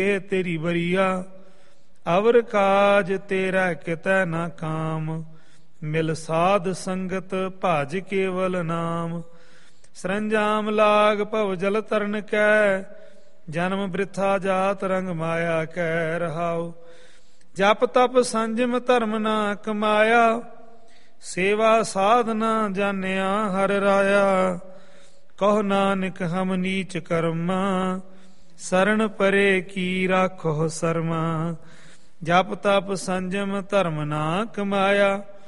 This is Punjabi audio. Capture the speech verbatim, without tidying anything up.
ਤੇਰੀ ਬਰੀਆ, ਅਵਰ ਕਾਜ ਤੇਰਾ ਕਿਤੈ ਨਾ ਕਾਮ। ਮਿਲ ਸਾਧ ਸੰਗਤ ਭਜ ਕੇਵਲ ਨਾਮ। ਸਰੰਜਾਮ ਲਾਗ ਭਵ ਜਲ ਤਰਨ ਕੈ, ਜਨਮ ਬ੍ਰਿਥਾ ਜਾਤ ਰੰਗ ਮਾਇਆ ਕੈ। ਰਹਾਉ ਜਪ ਤਪ ਸੰਜਮ ਧਰਮ ਨਾ ਕਮਾਇਆ, ਸੇਵਾ ਸਾਧਨਾ ਜਾਣਿਆ ਹਰ ਰਾਇਆ। ਕਹੋ ਨਾਨਕ ਹਮ ਨੀਚ ਕਰਮਾ, ਸਰਣ ਪਰੇ ਕੀ ਰਾਖੋ ਸਰਮਾ। ਜਪ ਤਪ ਸੰਜਮ ਧਰਮ ਨਾ ਕਮਾਇਆ,